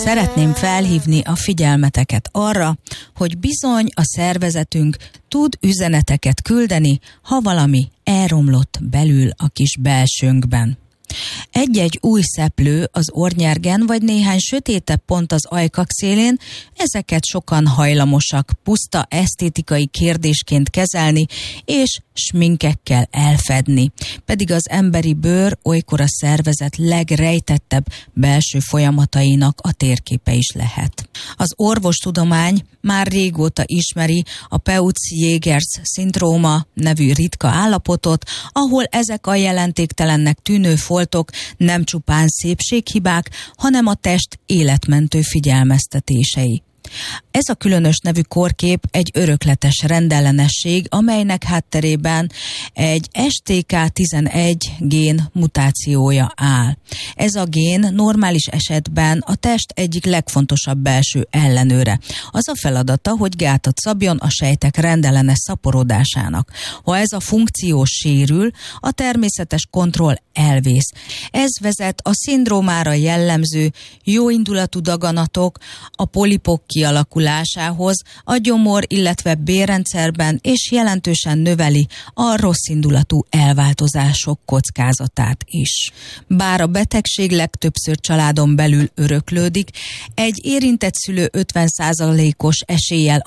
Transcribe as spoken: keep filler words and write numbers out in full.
Szeretném felhívni a figyelmeteket arra, hogy bizony a szervezetünk tud üzeneteket küldeni, ha valami elromlott belül a kis belsőnkben. Egy-egy új szeplő az orrnyergen, vagy néhány sötétebb pont az ajkak szélén, ezeket sokan hajlamosak puszta esztétikai kérdésként kezelni, és sminkekkel elfedni. Pedig az emberi bőr olykor a szervezet legrejtettebb belső folyamatainak a térképe is lehet. Az orvostudomány már régóta ismeri a Peutz-Jeghers szindróma nevű ritka állapotot, ahol ezek a jelentéktelennek tűnő foltok nem csupán szépséghibák, hanem a test életmentő figyelmeztetései. Ez a különös nevű kórkép egy örökletes rendellenesség, amelynek hátterében egy es té ká tizenegy gén mutációja áll. Ez a gén normális esetben a test egyik legfontosabb belső ellenőre. Az a feladata, hogy gátat szabjon a sejtek rendellenes szaporodásának. Ha ez a funkció sérül, a természetes kontroll elvész. Ez vezet a szindrómára jellemző jóindulatú daganatok, a polipok kialakulásához, a gyomor, illetve bélrendszerben, és jelentősen növeli a rosszindulatú elváltozások kockázatát is. Bár a betegség legtöbbször családon belül öröklődik, egy érintett szülő ötven százalékos eséllyel